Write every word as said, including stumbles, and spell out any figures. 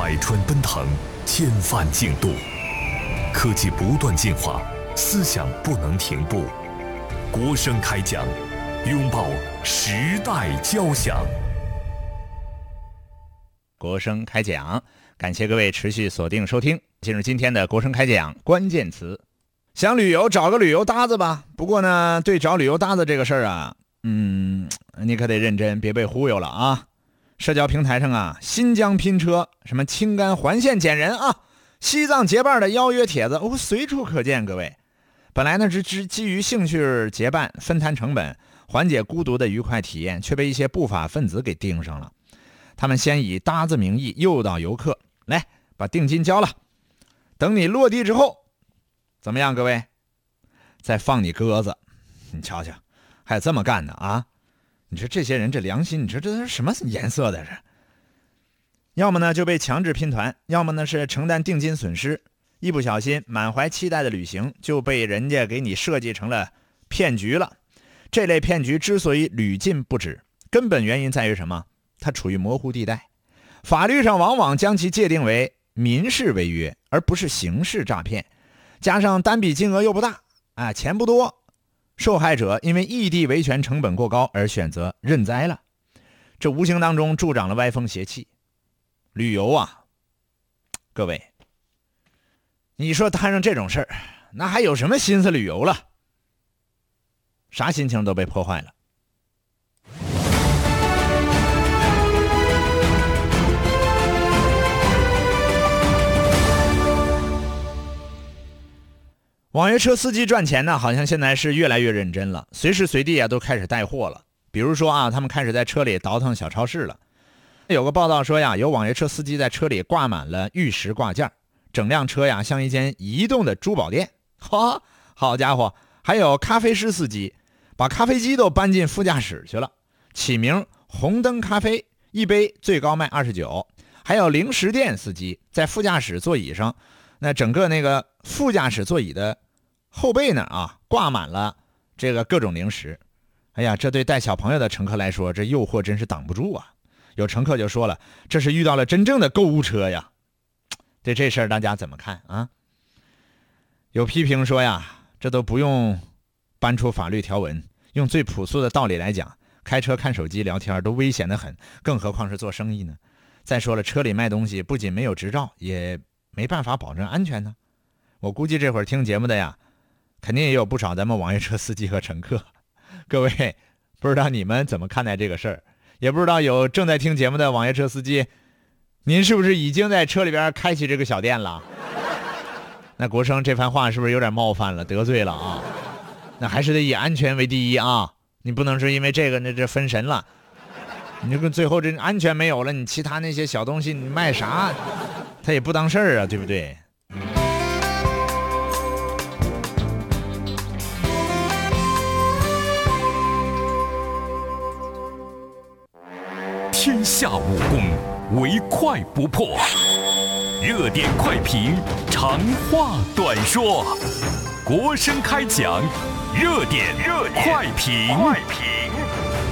百川奔腾，千帆竞渡，科技不断进化，思想不能停步。国声开讲，拥抱时代交响。 国声开讲，感谢各位持续锁定收听。进入今天的国声开讲，关键词：想旅游找个旅游搭子吧。不过呢，对找旅游搭子这个事儿啊，嗯，你可得认真，别被忽悠了啊。社交平台上啊，新疆拼车，什么青甘环线捡人啊，西藏结伴的邀约帖子哦，随处可见。各位，本来呢是基基于兴趣结伴，分摊成本，缓解孤独的愉快体验，却被一些不法分子给盯上了。他们先以搭子名义诱导游客，来把定金交了，等你落地之后，怎么样？各位，再放你鸽子。你瞧瞧，还有这么干的啊？你说这些人这良心，你说这是什么颜色的？这要么呢就被强制拼团，要么呢是承担定金损失，一不小心满怀期待的旅行就被人家给你设计成了骗局了。这类骗局之所以屡禁不止，根本原因在于什么？它处于模糊地带，法律上往往将其界定为民事违约，而不是刑事诈骗，加上单笔金额又不大，啊，钱不多，受害者因为异地维权成本过高而选择认栽了，这无形当中助长了歪风邪气。旅游啊，各位，你说摊上这种事儿，那还有什么心思旅游了？啥心情都被破坏了。网约车司机赚钱呢，好像现在是越来越认真了，随时随地啊都开始带货了。比如说啊，他们开始在车里倒腾小超市了。有个报道说呀，有网约车司机在车里挂满了玉石挂件，整辆车呀像一间移动的珠宝店。哈，好家伙！还有咖啡师司机，把咖啡机都搬进副驾驶去了，起名红灯咖啡，一杯最高卖二十九。还有零食店司机在副驾驶座椅上，那整个那个副驾驶座椅的后背呢啊，挂满了这个各种零食。哎呀，这对带小朋友的乘客来说，这诱惑真是挡不住啊。有乘客就说了，这是遇到了真正的购物车呀。对这事儿大家怎么看啊？有批评说呀，这都不用搬出法律条文，用最朴素的道理来讲，开车看手机聊天都危险得很，更何况是做生意呢？再说了，车里卖东西不仅没有执照，也没办法保证安全呢。我估计这会儿听节目的呀，肯定也有不少咱们网约车司机和乘客。各位，不知道你们怎么看待这个事儿？也不知道有正在听节目的网约车司机，您是不是已经在车里边开启这个小店了？那国生这番话是不是有点冒犯了，得罪了啊？那还是得以安全为第一啊！你不能是因为这个那这分神了，你这个最后这安全没有了，你其他那些小东西你卖啥，他也不当事儿啊，对不对？ 天下武功，唯快不破。热点快评，长话短说。国声开讲，热点热快评。快评